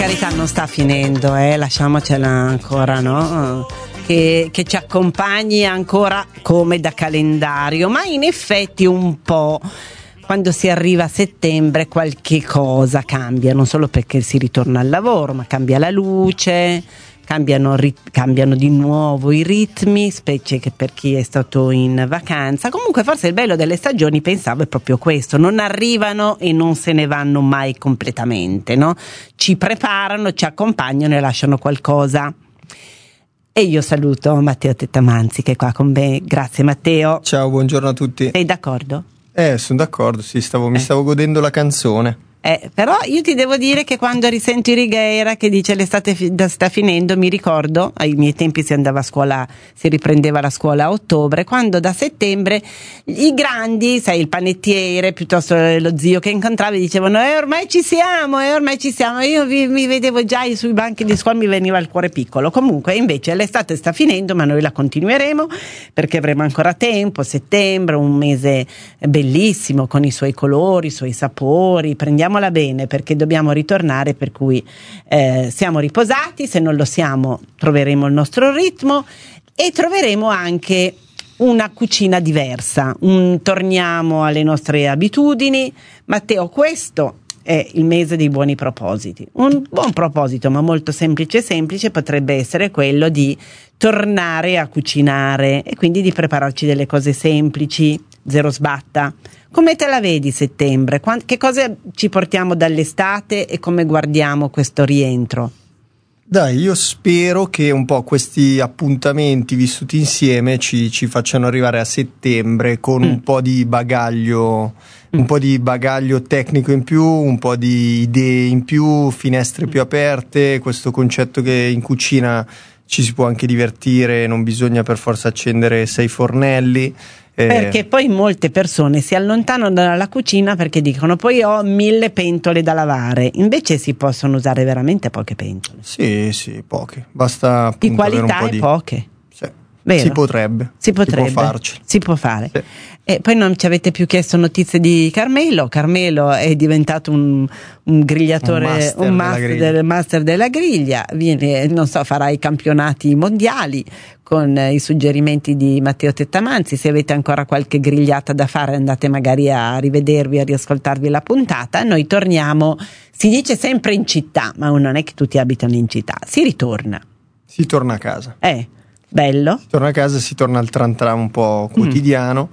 carità non sta finendo, lasciamocela ancora, no? Che ci accompagni ancora come da calendario, ma in effetti un po' quando si arriva a settembre qualche cosa cambia, non solo perché si ritorna al lavoro, ma cambia la luce, cambiano di nuovo i ritmi, specie che per chi è stato in vacanza. Comunque forse il bello delle stagioni, pensavo, è proprio questo: non arrivano e non se ne vanno mai completamente, no? Ci preparano, ci accompagnano e lasciano qualcosa. E io saluto Matteo Tettamanzi che è qua con me. Grazie Matteo. Ciao, buongiorno a tutti. Sei d'accordo? Sono d'accordo, sì, mi stavo godendo la canzone. Però io ti devo dire che quando risento i Righeira che dice l'estate sta finendo, mi ricordo, ai miei tempi si andava a scuola, si riprendeva la scuola a ottobre, quando da settembre i grandi, sai, il panettiere piuttosto lo zio che incontravi dicevano ormai ci siamo, io mi vedevo già sui banchi di scuola, mi veniva il cuore piccolo. Comunque invece l'estate sta finendo, ma noi la continueremo perché avremo ancora tempo. Settembre, un mese bellissimo con i suoi colori, i suoi sapori, prendiamola bene perché dobbiamo ritornare, per cui siamo riposati, se non lo siamo troveremo il nostro ritmo e troveremo anche una cucina diversa, torniamo alle nostre abitudini. Matteo, questo è il mese dei buoni propositi. Un buon proposito, ma molto semplice, potrebbe essere quello di tornare a cucinare e quindi di prepararci delle cose semplici, zero sbatta. Come te la vedi settembre? Che cosa ci portiamo dall'estate e come guardiamo questo rientro? Dai, io spero che un po' questi appuntamenti vissuti insieme ci facciano arrivare a settembre con un po' di bagaglio, un po' di bagaglio tecnico in più, un po' di idee in più, finestre più aperte, questo concetto che in cucina ci si può anche divertire, non bisogna per forza accendere 6 fornelli. Perché poi molte persone si allontanano dalla cucina perché dicono poi ho 1000 pentole da lavare, invece si possono usare veramente poche pentole. Sì, poche, basta appunto di qualità avere un po' e poche. Sì. Vero? Si potrebbe, si può farci. Si può fare. Sì. E poi non ci avete più chiesto notizie di Carmelo. Carmelo è diventato un grigliatore, un master della griglia. Viene, non so, farà i campionati mondiali con i suggerimenti di Matteo Tettamanzi. Se avete ancora qualche grigliata da fare, andate magari a rivedervi, a riascoltarvi la puntata. Noi torniamo, si dice sempre in città, ma non è che tutti abitano in città. Si torna a casa. Bello. Si torna a casa, si torna al tran tran un po' quotidiano,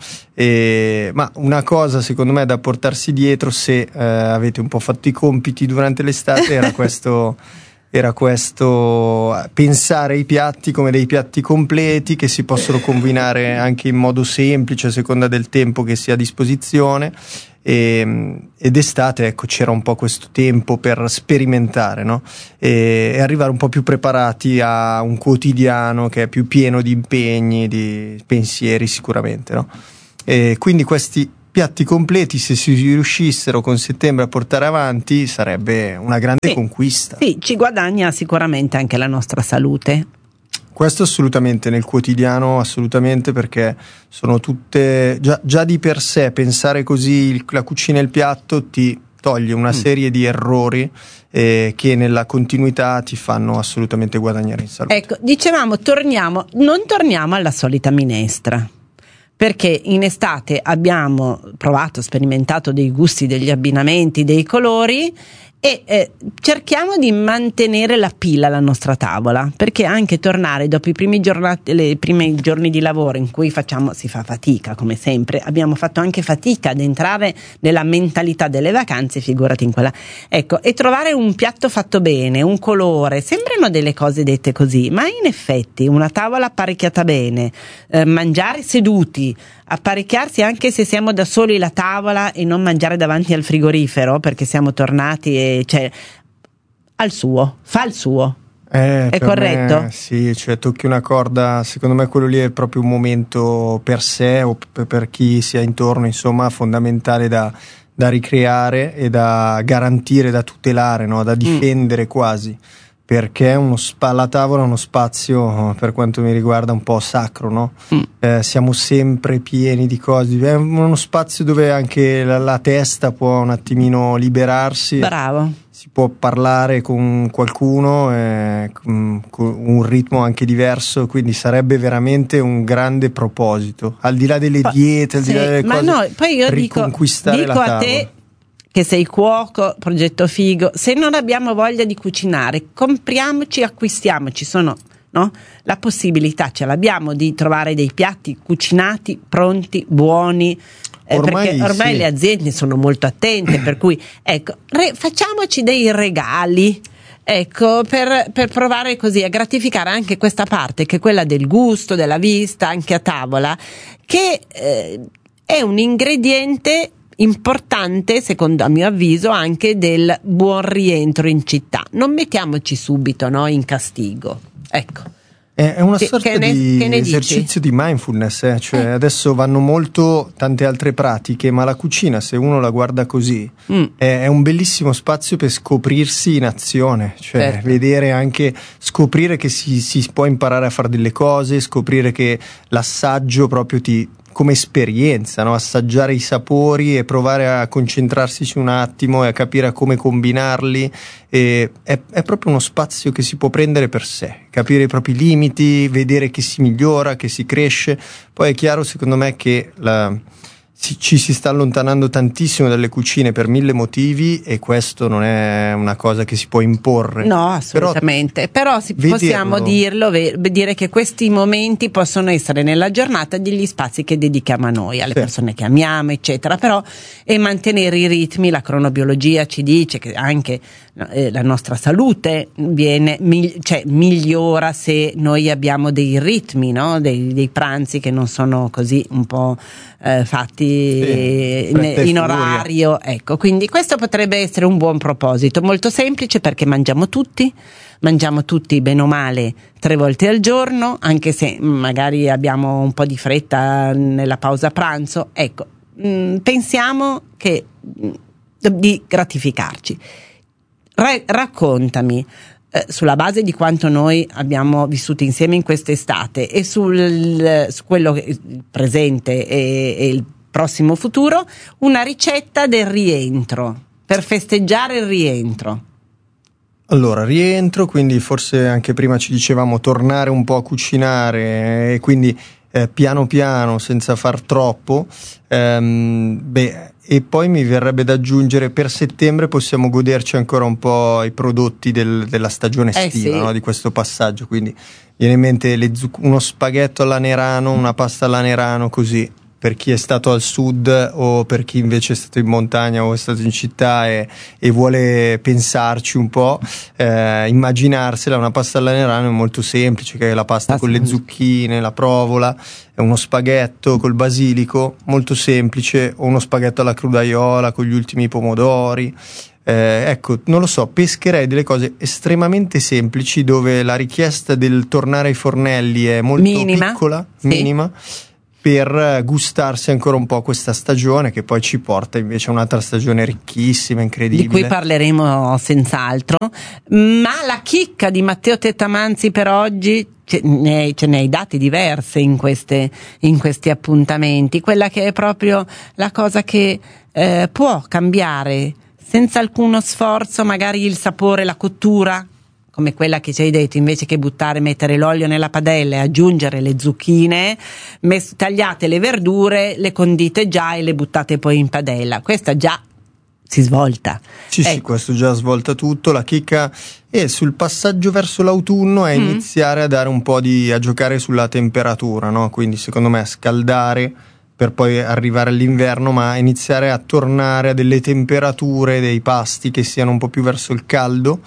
ma una cosa secondo me da portarsi dietro, se avete un po' fatto i compiti durante l'estate, era questo pensare ai piatti come dei piatti completi che si possono combinare anche in modo semplice a seconda del tempo che si ha a disposizione. Ed estate, ecco, c'era un po' questo tempo per sperimentare, no? E arrivare un po' più preparati a un quotidiano che è più pieno di impegni, di pensieri sicuramente, no? E quindi questi piatti completi, se si riuscissero con settembre a portare avanti, sarebbe una grande conquista. Sì, ci guadagna sicuramente anche la nostra salute. Questo assolutamente, nel quotidiano assolutamente, perché sono tutte già di per sé pensare così la cucina e il piatto ti toglie una serie di errori che nella continuità ti fanno assolutamente guadagnare in salute. Ecco, dicevamo non torniamo alla solita minestra, perché in estate abbiamo provato, sperimentato dei gusti, degli abbinamenti, dei colori e cerchiamo di mantenere la pila alla nostra tavola, perché anche tornare dopo i primi giorni di lavoro in cui si fa fatica, come sempre abbiamo fatto anche fatica ad entrare nella mentalità delle vacanze, figurati in quella, ecco, e trovare un piatto fatto bene, un colore, sembrano delle cose dette così, ma in effetti una tavola apparecchiata bene, mangiare seduti, apparecchiarsi anche se siamo da soli la tavola e non mangiare davanti al frigorifero perché siamo tornati e fa il suo. È corretto? Sì, cioè tocchi una corda, secondo me quello lì è proprio un momento per sé o per chi sia intorno, insomma, fondamentale da ricreare e da garantire, da tutelare, no? Da difendere quasi. Perché la tavola è uno spazio, per quanto mi riguarda, un po' sacro, no? Siamo sempre pieni di cose, è uno spazio dove anche la testa può un attimino liberarsi. Bravo. si può parlare con qualcuno con un ritmo anche diverso, quindi sarebbe veramente un grande proposito, al di là delle diete, al di là delle cose, no, poi io riconquistare la tavola. A te che sei cuoco, progetto figo, se non abbiamo voglia di cucinare, compriamoci, acquistiamoci, sono, no? La possibilità ce l'abbiamo di trovare dei piatti cucinati, pronti, buoni, perché ormai le aziende sono molto attente, per cui ecco, facciamoci dei regali, ecco, per provare così a gratificare anche questa parte che è quella del gusto, della vista, anche a tavola, che è un ingrediente importante, secondo a mio avviso, anche del buon rientro in città. Non mettiamoci subito, no, in castigo, ecco. È una sorta di esercizio di mindfulness, cioè adesso vanno molto tante altre pratiche, ma la cucina, se uno la guarda così, è un bellissimo spazio per scoprirsi in azione, cioè vedere anche, scoprire che si può imparare a fare delle cose, scoprire che l'assaggio proprio come esperienza, no? Assaggiare i sapori e provare a concentrarsi su un attimo e a capire come combinarli, e è proprio uno spazio che si può prendere per sé, capire i propri limiti, vedere che si migliora, che si cresce. Poi è chiaro, secondo me, che ci si sta allontanando tantissimo dalle cucine per 1000 motivi, e questo non è una cosa che si può imporre. No, assolutamente. Però possiamo dire che questi momenti possono essere nella giornata degli spazi che dedichiamo a noi, alle persone che amiamo, eccetera. Però e mantenere i ritmi, la cronobiologia ci dice che anche la nostra salute migliora se noi abbiamo dei ritmi, no? Dei pranzi che non sono così un po' fatti in orario, ecco, quindi questo potrebbe essere un buon proposito, molto semplice, perché mangiamo tutti bene o male 3 volte al giorno, anche se magari abbiamo un po' di fretta nella pausa pranzo, ecco, pensiamo di gratificarci. Raccontami, sulla base di quanto noi abbiamo vissuto insieme in quest'estate e su quello presente e il prossimo futuro, una ricetta del rientro, per festeggiare il rientro. Allora, rientro, quindi forse anche prima ci dicevamo tornare un po' a cucinare, e quindi piano piano, senza far troppo, e poi mi verrebbe da aggiungere, per settembre possiamo goderci ancora un po' i prodotti della stagione estiva, no? Di questo passaggio, quindi viene in mente uno spaghetto alla Nerano, una pasta alla Nerano, così, per chi è stato al sud o per chi invece è stato in montagna o è stato in città e vuole pensarci un po', immaginarsela. Una pasta alla Nerano è molto semplice, che è la pasta con le zucchine, la provola, è uno spaghetto col basilico, molto semplice, o uno spaghetto alla crudaiola con gli ultimi pomodori. Ecco, non lo so, pescherei delle cose estremamente semplici, dove la richiesta del tornare ai fornelli è molto piccola, minima, per gustarsi ancora un po' questa stagione, che poi ci porta invece a un'altra stagione ricchissima, incredibile, di cui parleremo senz'altro. Ma la chicca di Matteo Tettamanzi per oggi, ce ne hai dati diverse in questi appuntamenti, quella che è proprio la cosa che può cambiare senza alcuno sforzo magari il sapore, la cottura, come quella che ci hai detto, invece che mettere l'olio nella padella e aggiungere le zucchine, tagliate le verdure, le condite già e le buttate poi in padella. Questa già si svolta. Sì, questo già svolta tutto. La chicca sul passaggio verso l'autunno è iniziare a dare un po' a giocare sulla temperatura, no? Quindi secondo me scaldare per poi arrivare all'inverno, ma iniziare a tornare a delle temperature dei pasti che siano un po' più verso il caldo,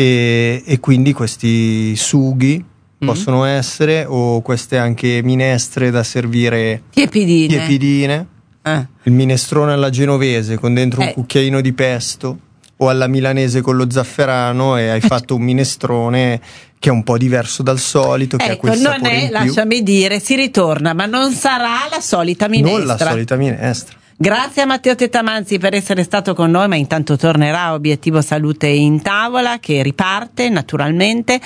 e quindi questi sughi possono essere, o queste anche minestre da servire tiepidine. Il minestrone alla genovese con dentro un cucchiaino di pesto, o alla milanese con lo zafferano, e hai fatto un minestrone che è un po' diverso dal solito, che ha quel sapore in più. Lasciami dire, si ritorna, ma non sarà la solita minestra. Non la solita minestra. Grazie a Matteo Tettamanzi per essere stato con noi, ma intanto tornerà Obiettivo Salute in Tavola, che riparte naturalmente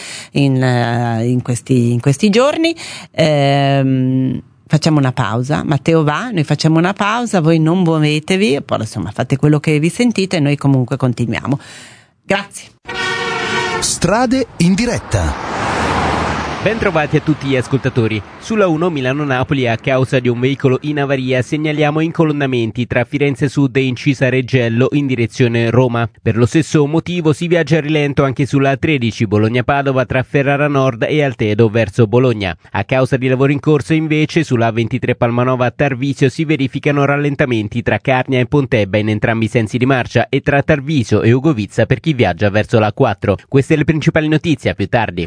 in questi giorni. Facciamo una pausa, Matteo va, noi facciamo una pausa, voi non muovetevi, poi insomma fate quello che vi sentite, noi comunque continuiamo. Grazie. Strade in diretta. Bentrovati a tutti gli ascoltatori. Sulla 1 Milano-Napoli, a causa di un veicolo in avaria, segnaliamo incolonnamenti tra Firenze Sud e Incisa Reggello in direzione Roma. Per lo stesso motivo si viaggia a rilento anche sulla 13 Bologna-Padova tra Ferrara Nord e Altedo verso Bologna. A causa di lavori in corso invece sulla 23 Palmanova a Tarvisio si verificano rallentamenti tra Carnia e Pontebba in entrambi i sensi di marcia e tra Tarvisio e Ugovizza per chi viaggia verso la 4. Queste le principali notizie, a più tardi.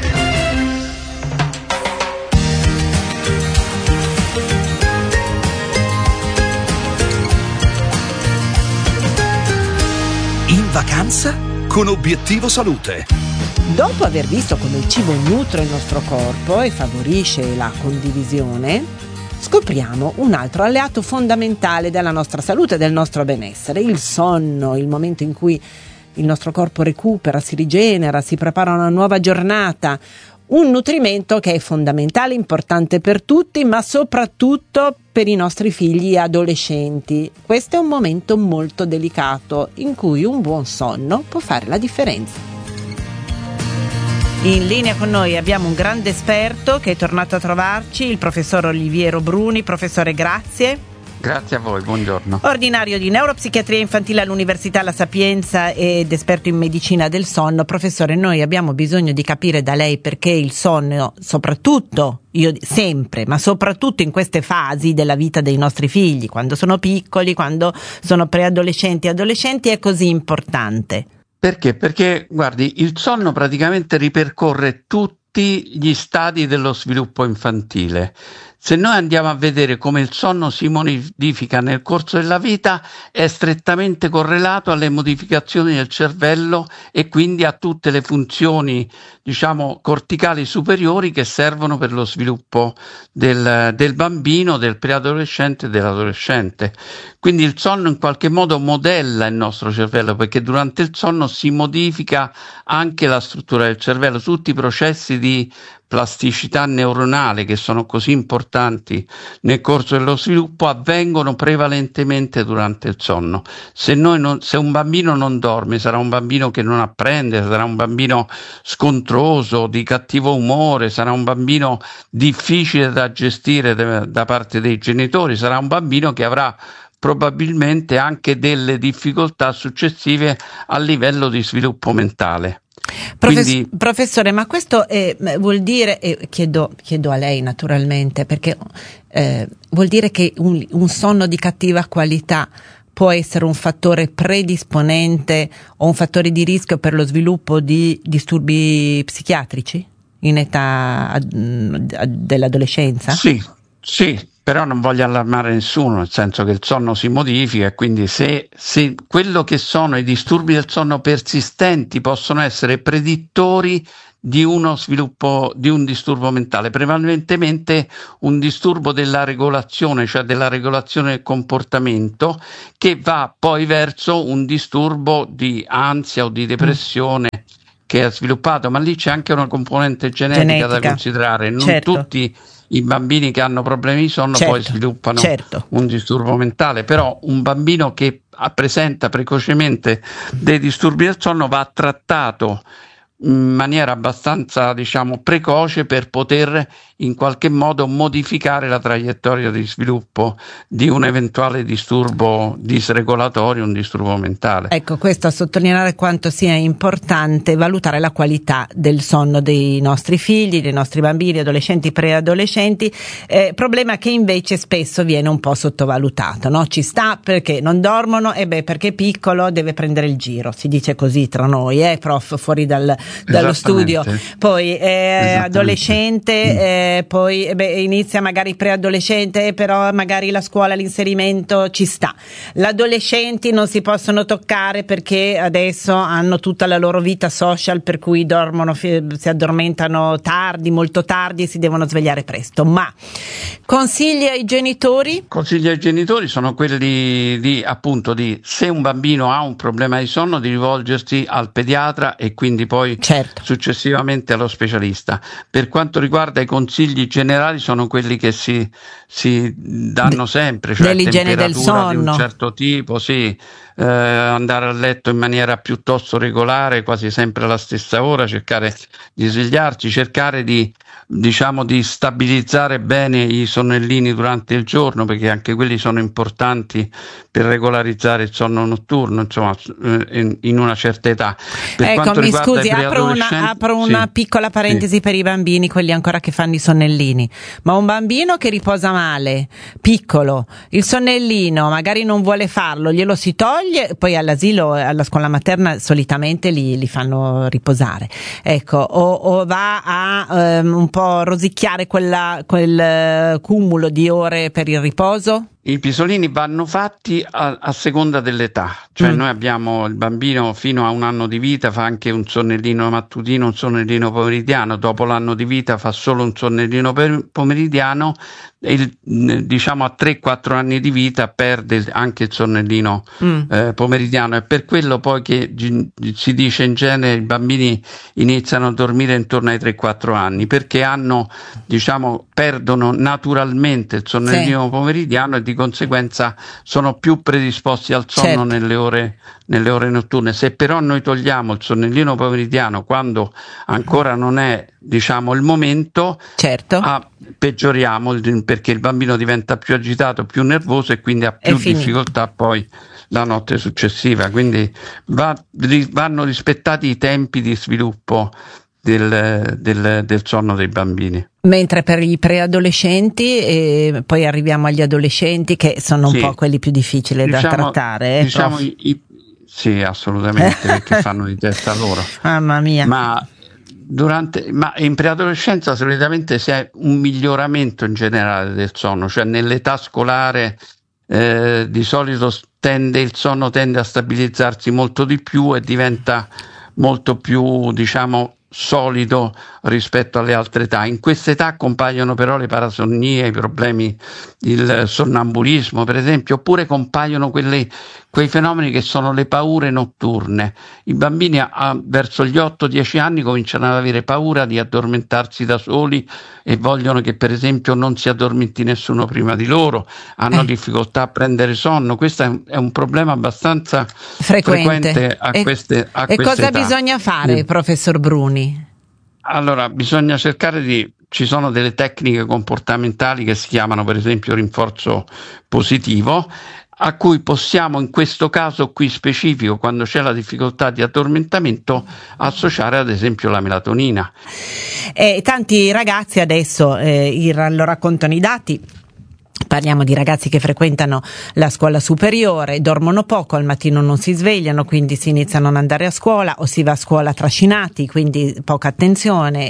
In vacanza con Obiettivo Salute. Dopo aver visto come il cibo nutre il nostro corpo e favorisce la condivisione, scopriamo un altro alleato fondamentale della nostra salute e del nostro benessere: il sonno, il momento in cui il nostro corpo recupera, si rigenera, si prepara a una nuova giornata. Un nutrimento che è fondamentale, importante per tutti, ma soprattutto per i nostri figli e adolescenti. Questo è un momento molto delicato in cui un buon sonno può fare la differenza. In linea con noi abbiamo un grande esperto che è tornato a trovarci, il professor Oliviero Bruni. Professore, grazie. Grazie a voi, buongiorno. Ordinario di neuropsichiatria infantile all'Università La Sapienza ed esperto in medicina del sonno. Professore, noi abbiamo bisogno di capire da lei perché il sonno, soprattutto, io sempre, ma soprattutto in queste fasi della vita dei nostri figli, quando sono piccoli, quando sono preadolescenti e adolescenti, è così importante. Perché? Perché, guardi, il sonno praticamente ripercorre tutti gli stadi dello sviluppo infantile. Se noi andiamo a vedere come il sonno si modifica nel corso della vita, è strettamente correlato alle modificazioni del cervello e quindi a tutte le funzioni, corticali superiori che servono per lo sviluppo del bambino, del preadolescente e dell'adolescente. Quindi il sonno in qualche modo modella il nostro cervello, perché durante il sonno si modifica anche la struttura del cervello, tutti i processi di plasticità neuronale che sono così importanti nel corso dello sviluppo avvengono prevalentemente durante il sonno. Se un bambino non dorme, sarà un bambino che non apprende, sarà un bambino scontroso, di cattivo umore, sarà un bambino difficile da gestire da parte dei genitori, sarà un bambino che avrà probabilmente anche delle difficoltà successive a livello di sviluppo mentale. Professore, ma questo vuol dire, chiedo a lei naturalmente, perché vuol dire che un sonno di cattiva qualità può essere un fattore predisponente o un fattore di rischio per lo sviluppo di disturbi psichiatrici in età dell'adolescenza? Sì, però non voglio allarmare nessuno, nel senso che il sonno si modifica e quindi se quello che sono i disturbi del sonno persistenti possono essere predittori di uno sviluppo di un disturbo mentale, prevalentemente un disturbo della regolazione, cioè della regolazione del comportamento, che va poi verso un disturbo di ansia o di depressione che è sviluppato, ma lì c'è anche una componente genetica da considerare. Non tutti i bambini che hanno problemi di sonno poi sviluppano un disturbo mentale, però un bambino che presenta precocemente dei disturbi del sonno va trattato in maniera abbastanza precoce per poter in qualche modo modificare la traiettoria di sviluppo di un eventuale disturbo disregolatorio, un disturbo mentale. Ecco, questo a sottolineare quanto sia importante valutare la qualità del sonno dei nostri figli, dei nostri bambini, adolescenti, preadolescenti, problema che invece spesso viene un po' sottovalutato, no? Ci sta perché non dormono, perché è piccolo deve prendere il giro, si dice così tra noi, prof, fuori dallo studio, poi adolescente, poi inizia magari preadolescente, però magari la scuola, l'inserimento ci sta. L'adolescenti non si possono toccare perché adesso hanno tutta la loro vita social, per cui dormono, si addormentano tardi, molto tardi, e si devono svegliare presto. Ma consigli ai genitori? Consigli ai genitori sono quelli di se un bambino ha un problema di sonno, di rivolgersi al pediatra e quindi poi successivamente allo specialista. Per quanto riguarda i consigli generali, sono quelli che si danno sempre, cioè dell'igiene del sonno di un certo tipo, andare a letto in maniera piuttosto regolare, quasi sempre alla stessa ora, cercare di svegliarci, cercare di stabilizzare bene i sonnellini durante il giorno, perché anche quelli sono importanti per regolarizzare il sonno notturno, insomma, in una certa età. Ecco, mi scusi, apro una piccola parentesi per i bambini, quelli ancora che fanno i sonnellini. Ma un bambino che riposa male, piccolo, il sonnellino magari non vuole farlo, glielo si toglie, poi all'asilo, alla scuola materna solitamente li fanno riposare, ecco, o va a un po' rosicchiare quel cumulo di ore per il riposo? I pisolini vanno fatti a seconda dell'età, cioè noi abbiamo il bambino fino a 1 anno di vita fa anche un sonnellino mattutino, un sonnellino pomeridiano, dopo l'anno di vita fa solo un sonnellino pomeridiano, diciamo a 3-4 anni di vita perde anche il sonnellino pomeridiano. È per quello poi che si dice in genere i bambini iniziano a dormire intorno ai 3-4 anni, perché perdono naturalmente il sonnellino pomeridiano e di conseguenza sono più predisposti al sonno nelle ore notturne. Se però noi togliamo il sonnellino pomeridiano quando ancora non è il momento, peggioriamo, perché il bambino diventa più agitato, più nervoso e quindi ha più difficoltà poi la notte successiva. Quindi vanno rispettati i tempi di sviluppo del sonno dei bambini. Mentre per i preadolescenti, e poi arriviamo agli adolescenti, che sono un po' quelli più difficili da trattare. Sì, assolutamente, perché fanno di testa loro. Mamma mia. Ma in preadolescenza solitamente si ha un miglioramento in generale del sonno, cioè nell'età scolare di solito il sonno tende a stabilizzarsi molto di più e diventa molto più, solido rispetto alle altre età. In questa età compaiono però le parasonnie, i problemi, il sonnambulismo per esempio, oppure compaiono quei fenomeni che sono le paure notturne. I bambini verso gli 8-10 anni cominciano ad avere paura di addormentarsi da soli e vogliono che per esempio non si addormenti nessuno prima di loro, hanno difficoltà a prendere sonno. Questo è un problema abbastanza frequente a queste e cosa età. Bisogna fare, professor Bruni? Allora, bisogna cercare ci sono delle tecniche comportamentali che si chiamano per esempio rinforzo positivo, a cui possiamo in questo caso qui specifico, quando c'è la difficoltà di addormentamento, associare ad esempio la melatonina. Tanti ragazzi adesso lo raccontano i dati. Parliamo di ragazzi che frequentano la scuola superiore, dormono poco, al mattino non si svegliano, quindi si iniziano a non andare a scuola o si va a scuola trascinati, quindi poca attenzione,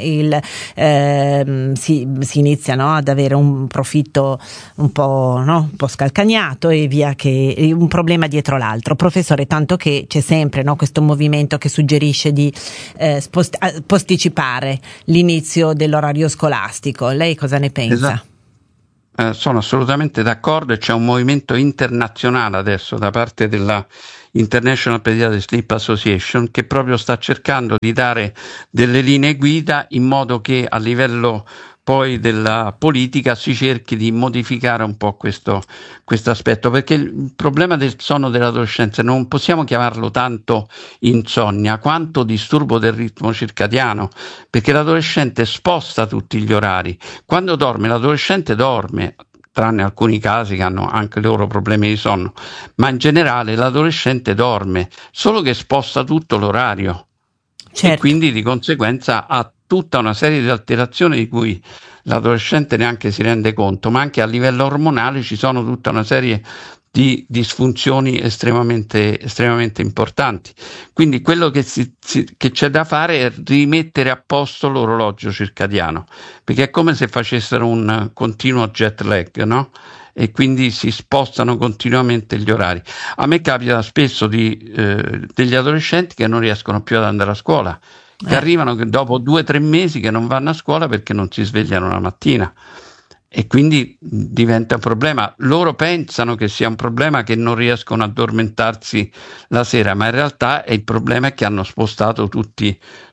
si iniziano ad avere un profitto un po' scalcagnato e via, che un problema dietro l'altro. Professore, tanto che c'è sempre questo movimento che suggerisce di posticipare l'inizio dell'orario scolastico. Lei cosa ne pensa? Esatto. Sono assolutamente d'accordo, e c'è un movimento internazionale adesso da parte della International Pediatric Sleep Association che proprio sta cercando di dare delle linee guida in modo che a livello poi della politica si cerchi di modificare un po' questo aspetto, perché il problema del sonno dell'adolescenza non possiamo chiamarlo tanto insonnia quanto disturbo del ritmo circadiano, perché l'adolescente sposta tutti gli orari. Quando dorme, l'adolescente dorme, tranne alcuni casi che hanno anche loro problemi di sonno, ma in generale l'adolescente dorme, solo che sposta tutto l'orario. E quindi di conseguenza ha tutta una serie di alterazioni di cui l'adolescente neanche si rende conto, ma anche a livello ormonale ci sono tutta una serie di disfunzioni estremamente importanti. Quindi quello che c'è da fare è rimettere a posto l'orologio circadiano, perché è come se facessero un continuo jet lag, no? E quindi si spostano continuamente gli orari. A me capita spesso degli adolescenti che non riescono più ad andare a scuola, che arrivano dopo 2-3 mesi che non vanno a scuola perché non si svegliano la mattina, e quindi diventa un problema. Loro pensano che sia un problema che non riescono ad addormentarsi la sera, ma in realtà il problema è che hanno spostato tutti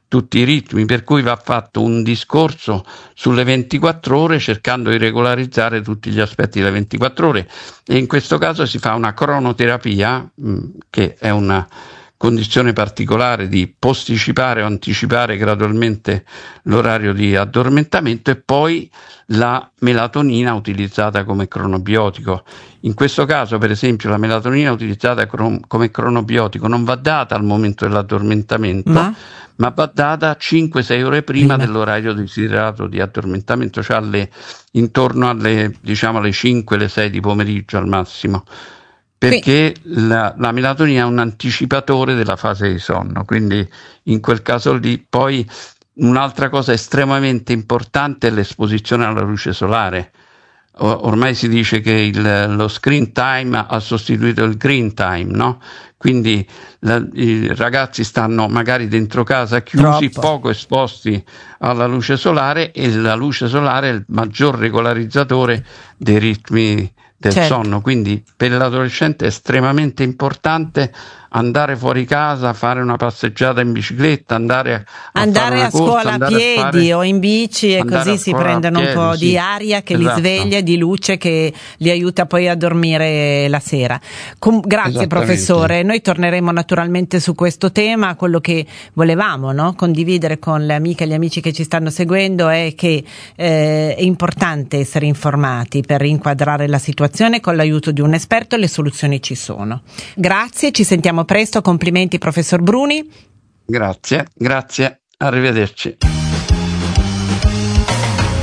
tutti i ritmi, per cui va fatto un discorso sulle 24 ore cercando di regolarizzare tutti gli aspetti delle 24 ore, e in questo caso si fa una cronoterapia, che è una condizione particolare di posticipare o anticipare gradualmente l'orario di addormentamento, e poi la melatonina utilizzata come cronobiotico. In questo caso, per esempio, la melatonina utilizzata come cronobiotico non va data al momento dell'addormentamento, ma va data 5-6 ore prima dell'orario desiderato di addormentamento, cioè intorno alle 5, le 6 di pomeriggio al massimo, perché la melatonina è un anticipatore della fase di sonno, quindi in quel caso lì. Poi un'altra cosa estremamente importante è l'esposizione alla luce solare. Ormai si dice che lo screen time ha sostituito il green time, no? Quindi i ragazzi stanno magari dentro casa chiusi, poco esposti alla luce solare, e la luce solare è il maggior regolarizzatore dei ritmi del sonno, quindi per l'adolescente è estremamente importante andare fuori casa, fare una passeggiata in bicicletta, andare a scuola a piedi o in bici, e così si prendono un po' di aria che li sveglia, di luce che li aiuta poi a dormire la sera. Grazie professore, noi torneremo naturalmente su questo tema. Quello che volevamo, no, condividere con le amiche e gli amici che ci stanno seguendo è che è importante essere informati per inquadrare la situazione con l'aiuto di un esperto, e le soluzioni ci sono. Grazie, ci sentiamo presto, complimenti professor Bruni. Grazie, arrivederci.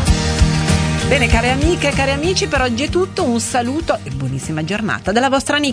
Bene, care amiche e cari amici, per oggi è tutto, un saluto e buonissima giornata dalla vostra amica